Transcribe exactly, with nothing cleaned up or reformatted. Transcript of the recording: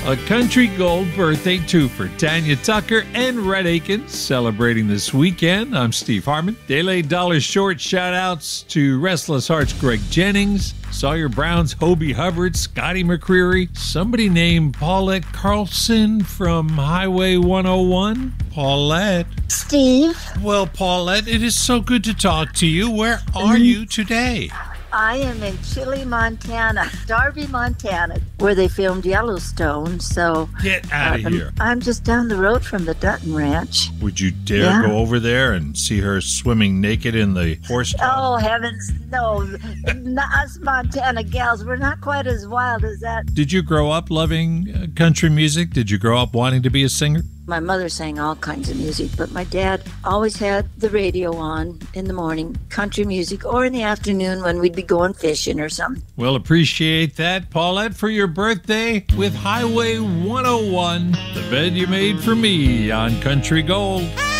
A Country Gold birthday too for Tanya Tucker and Red Aiken celebrating this weekend. I'm Steve Harmon. Daily Dollar Short shout-outs to Restless Hearts Greg Jennings, Sawyer Brown's Hobie Hubbard, Scotty McCreery, somebody named Paulette Carlson from Highway one oh one. Paulette. Steve. Well, Paulette, it is so good to talk to you. Where are you today? I am in Chile, Montana, Darby, Montana, where they filmed Yellowstone. So get out of uh, here. I'm just down the road from the Dutton Ranch. Would you dare yeah. go over there and see her swimming naked in the horse tub? Oh, heavens, no. Not us Montana gals, we're not quite as wild as that. Did you grow up loving uh, country music? Did you grow up wanting to be a singer? My mother sang all kinds of music, but my dad always had the radio on in the morning, country music, or in the afternoon when we'd be going fishing or something. Well, appreciate that, Paulette, for your birthday with Highway one oh one, the bed you made for me on Country Gold.